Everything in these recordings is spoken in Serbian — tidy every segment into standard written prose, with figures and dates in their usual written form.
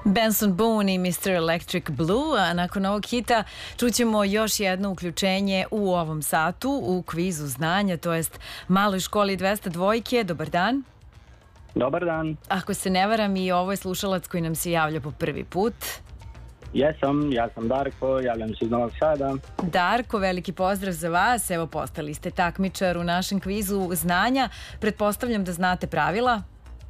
Benson Boone i Mr. Electric Blue, a nakon ovog hita čućemo još jedno uključenje u ovom satu u kvizu znanja, to jest Maloj školi 202. Dobar dan. Dobar dan. Ako se ne varam, i ovo je slušalac koji nam se javlja po prvi put. Ja sam Darko, javljam se iz Novog Sada. Darko, veliki pozdrav za vas. Evo, postali ste takmičar u našem kvizu znanja. Pretpostavljam da znate pravila.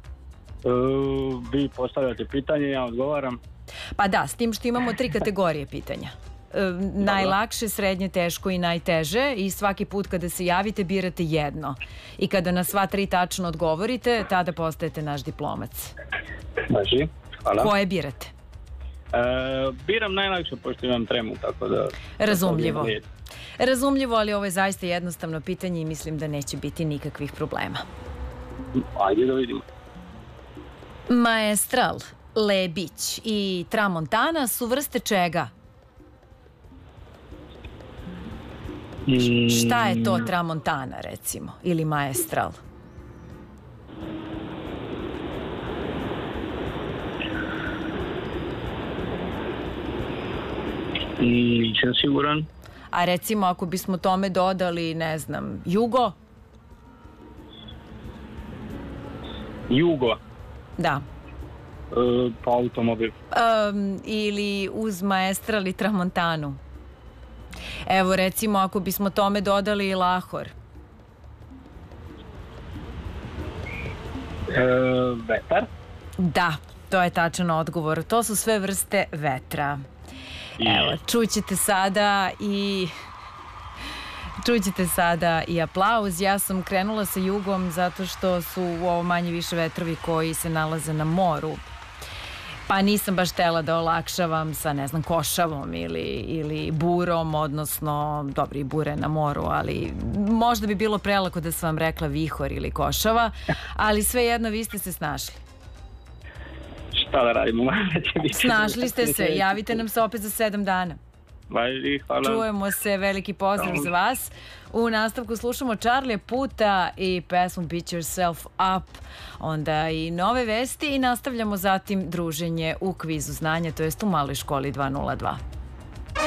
Vi postavljate pitanje, ja odgovaram. Pa da, s tim što imamo 3 kategorije pitanja. Najlakše, srednje, teško i najteže, i svaki put kada se javite birate jedno. I kada na sva 3 tačno odgovorite, tada postajete naš diplomac. Znači, hvala. Koje birate? Biram najlakše, pošto imam tremu, tako da... Razumljivo. Razumljivo, ali ovo je zaista jednostavno pitanje i mislim da neće biti nikakvih problema. Ajde da vidimo. Maestral, Lebić i Tramontana su vrste čega? Šta je to Tramontana, recimo, ili Maestral? Nisam siguran. A recimo, ako bismo tome dodali, ne znam, Jugo? Jugo. Da. Pa automobil. Ili uz Maestral i Tramontanu? Evo, recimo, ako bismo tome dodali Lahor? Vetar. Da, to je tačan odgovor. To su sve vrste vetra. Evo, čućete sada i aplauz. Ja sam krenula sa Jugom zato što su ovo manje više vetrovi koji se nalaze na moru. Pa nisam baš htela da olakšavam sa, ne znam, Košavom ili Burom, odnosno, dobri, Bure na moru, ali možda bi bilo prelako da sam vam rekla Vihor ili Košava, ali svejedno vi ste se snašli. Šta da radimo? Snašli ste se, javite nam se opet za 7 dana. Hvala. Čujemo se, veliki pozdrav za vas. U nastavku slušamo Charlie Puta i pesmu Beat Yourself Up, onda i nove vesti i nastavljamo zatim druženje u kvizu znanja, to jest u Maloj školi 202.